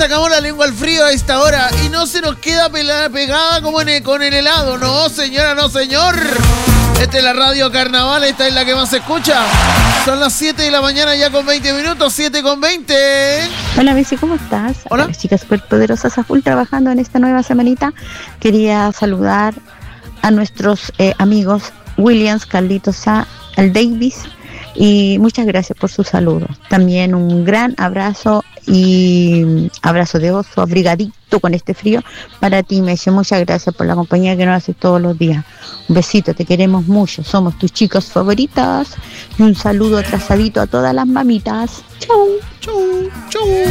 sacamos la lengua al frío a esta hora y no se nos queda pegada como con el helado. No, señora, no, señor. Esta es la Radio Carnaval, esta es la que más se escucha. Son las 7 de la mañana ya con 20 minutos, 7:20. Hola, Bessie, ¿cómo estás? Hola. Las chicas superpoderosas a full trabajando en esta nueva semanita. Quería saludar a nuestros amigos Williams, Carlitos, al Davis, y muchas gracias por su saludo. También un gran abrazo y abrazo de oso, abrigadito con este frío para ti, Messi. Muchas gracias por la compañía que nos haces todos los días. Un besito, te queremos mucho, somos tus chicas favoritas, y un saludo atrasadito a todas las mamitas. Chau, chau, chau.